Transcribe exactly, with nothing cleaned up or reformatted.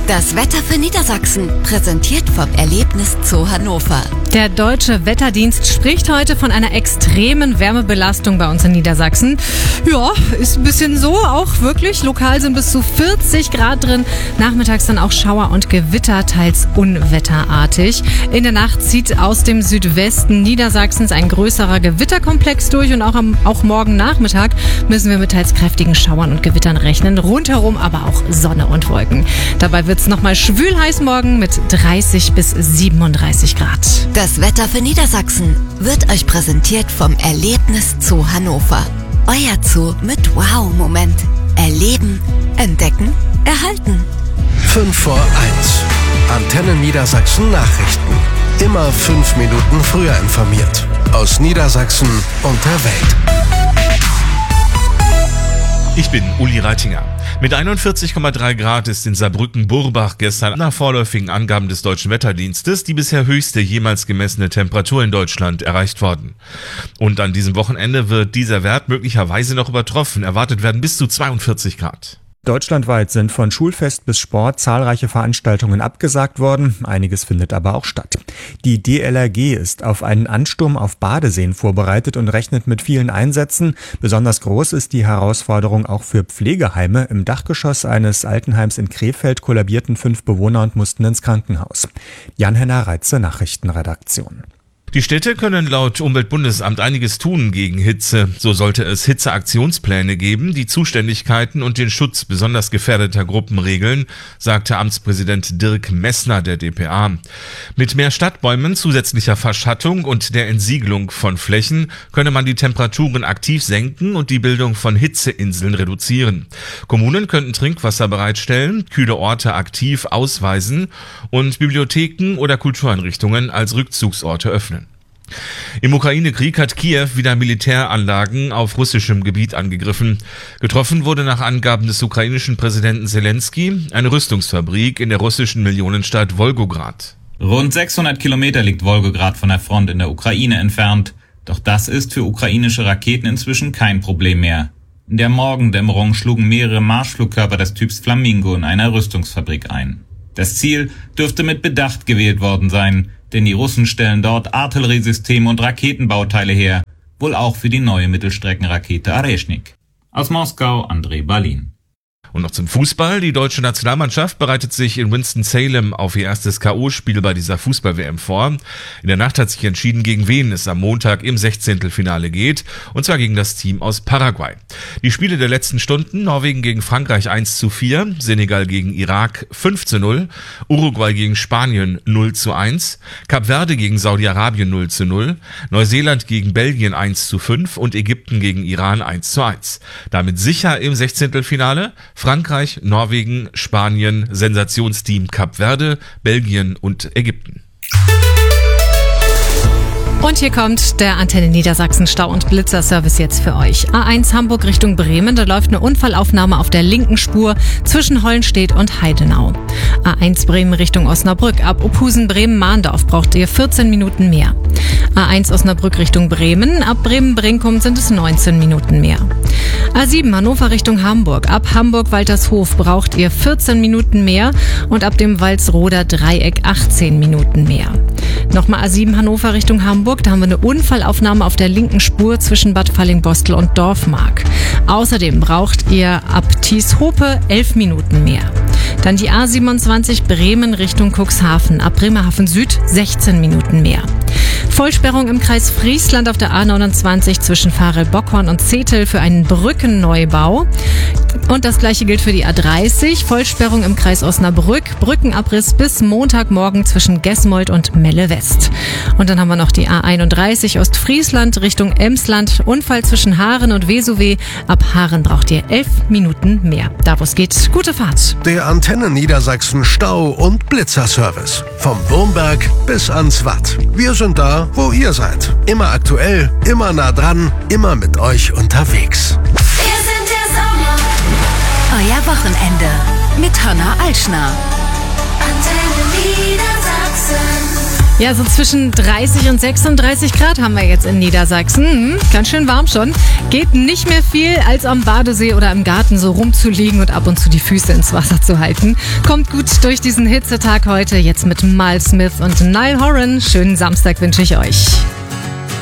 Das Wetter für Niedersachsen, präsentiert vom Erlebnis Zoo Hannover. Der Deutsche Wetterdienst spricht heute von einer extremen Wärmebelastung bei uns in Niedersachsen. Ja, ist ein bisschen so, auch wirklich. Lokal sind bis zu vierzig Grad drin. Nachmittags dann auch Schauer und Gewitter, teils unwetterartig. In der Nacht zieht aus dem Südwesten Niedersachsens ein größerer Gewitterkomplex durch und auch, am, auch morgen Nachmittag müssen wir mit teils kräftigen Schauern und Gewittern rechnen. Rundherum aber auch Sonne und Wolken. Dabei wird es nochmal schwül heiß morgen mit dreißig bis siebenunddreißig Grad. Das Wetter für Niedersachsen wird euch präsentiert vom Erlebnis Zoo Hannover. Euer Zoo mit Wow-Moment. Erleben, entdecken, erhalten. fünf vor eins. Antenne Niedersachsen Nachrichten. Immer fünf Minuten früher informiert. Aus Niedersachsen und der Welt. Ich bin Uli Reitinger. Mit einundvierzig Komma drei Grad ist in Saarbrücken-Burbach gestern nach vorläufigen Angaben des Deutschen Wetterdienstes die bisher höchste jemals gemessene Temperatur in Deutschland erreicht worden. Und an diesem Wochenende wird dieser Wert möglicherweise noch übertroffen. Erwartet werden bis zu zweiundvierzig Grad. Deutschlandweit sind von Schulfest bis Sport zahlreiche Veranstaltungen abgesagt worden. Einiges findet aber auch statt. Die D L R G ist auf einen Ansturm auf Badeseen vorbereitet und rechnet mit vielen Einsätzen. Besonders groß ist die Herausforderung auch für Pflegeheime. Im Dachgeschoss eines Altenheims in Krefeld kollabierten fünf Bewohner und mussten ins Krankenhaus. Jan-Henner Reitze, Nachrichtenredaktion. Die Städte können laut Umweltbundesamt einiges tun gegen Hitze. So sollte es Hitzeaktionspläne geben, die Zuständigkeiten und den Schutz besonders gefährdeter Gruppen regeln, sagte Amtspräsident Dirk Messner der D P A. Mit mehr Stadtbäumen, zusätzlicher Verschattung und der Entsiegelung von Flächen könne man die Temperaturen aktiv senken und die Bildung von Hitzeinseln reduzieren. Kommunen könnten Trinkwasser bereitstellen, kühle Orte aktiv ausweisen und Bibliotheken oder Kultureinrichtungen als Rückzugsorte öffnen. Im Ukraine-Krieg hat Kiew wieder Militäranlagen auf russischem Gebiet angegriffen. Getroffen wurde nach Angaben des ukrainischen Präsidenten Zelensky eine Rüstungsfabrik in der russischen Millionenstadt Wolgograd. Rund sechshundert Kilometer liegt Wolgograd von der Front in der Ukraine entfernt. Doch das ist für ukrainische Raketen inzwischen kein Problem mehr. In der Morgendämmerung schlugen mehrere Marschflugkörper des Typs Flamingo in einer Rüstungsfabrik ein. Das Ziel dürfte mit Bedacht gewählt worden sein, denn die Russen stellen dort Artilleriesysteme und Raketenbauteile her, wohl auch für die neue Mittelstreckenrakete Areshnik. Aus Moskau, André Balin. Und noch zum Fußball. Die deutsche Nationalmannschaft bereitet sich in Winston-Salem auf ihr erstes K O-Spiel bei dieser Fußball-W M vor. In der Nacht hat sich entschieden, gegen wen es am Montag im Sechzehntelfinale geht. Und zwar gegen das Team aus Paraguay. Die Spiele der letzten Stunden: Norwegen gegen Frankreich eins zu vier, Senegal gegen Irak fünf zu null, Uruguay gegen Spanien null zu eins, Kap Verde gegen Saudi-Arabien null zu null, Neuseeland gegen Belgien eins zu fünf und Ägypten gegen Iran eins zu eins. Damit sicher im Sechzehntelfinale Frankreich, Norwegen, Spanien, Sensationsteam Kap Verde, Belgien und Ägypten. Und hier kommt der Antenne Niedersachsen Stau- und Blitzer-Service jetzt für euch. A eins Hamburg Richtung Bremen, da läuft eine Unfallaufnahme auf der linken Spur zwischen Hollenstedt und Heidenau. A eins Bremen Richtung Osnabrück, ab Ophusen-Bremen-Mahndorf braucht ihr vierzehn Minuten mehr. A eins Osnabrück Richtung Bremen, ab Bremen-Brinkum sind es neunzehn Minuten mehr. A sieben Hannover Richtung Hamburg, ab Hamburg-Waltershof braucht ihr vierzehn Minuten mehr und ab dem Walsroder Dreieck achtzehn Minuten mehr. Nochmal A sieben Hannover Richtung Hamburg, da haben wir eine Unfallaufnahme auf der linken Spur zwischen Bad Fallingbostel und Dorfmark. Außerdem braucht ihr ab Thieshope elf Minuten mehr. Dann die A siebenundzwanzig Bremen Richtung Cuxhaven, ab Bremerhaven Süd sechzehn Minuten mehr. Vollsperrung im Kreis Friesland auf der A neunundzwanzig zwischen Farel-Bockhorn und Zetel für einen Brückenneubau. Und das gleiche gilt für die A dreißig. Vollsperrung im Kreis Osnabrück, Brückenabriss bis Montagmorgen zwischen Gesmold und Melle West. Und dann haben wir noch die A einunddreißig Ostfriesland Richtung Emsland. Unfall zwischen Haaren und Vesuve. Ab Haaren braucht ihr elf Minuten mehr. Da wo es geht, gute Fahrt. Der Antenne Niedersachsen Stau- und Blitzer-Service. Vom Wurmberg bis ans Watt. Wir sind da, wo ihr seid. Immer aktuell, immer nah dran, immer mit euch unterwegs. Wir sind der Sommer. Euer Wochenende mit Hanna Alschner. Antenne Niedersachsen. Ja, so zwischen dreißig und sechsunddreißig Grad haben wir jetzt in Niedersachsen. Hm, ganz schön warm schon. Geht nicht mehr viel, als am Badesee oder im Garten so rumzuliegen und ab und zu die Füße ins Wasser zu halten. Kommt gut durch diesen Hitzetag heute. Jetzt mit Miles Smith und Niall Horan. Schönen Samstag wünsche ich euch.